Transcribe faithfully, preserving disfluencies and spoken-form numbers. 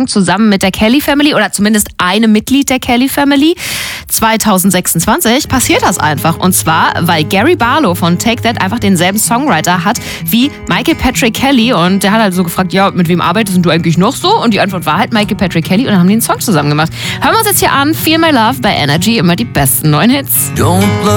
Song zusammen mit der Kelly Family oder zumindest einem Mitglied der Kelly Family. zwanzig sechsundzwanzig passiert das einfach. Und zwar, weil Gary Barlow von Take That einfach denselben Songwriter hat wie Michael Patrick Kelly. Und der hat halt so gefragt, ja, mit wem arbeitest du eigentlich noch so? Und die Antwort war halt Michael Patrick Kelly und dann haben die einen Song zusammen gemacht. Hören wir uns jetzt hier an. Feel My Love bei Energy, immer die besten neuen Hits. Don't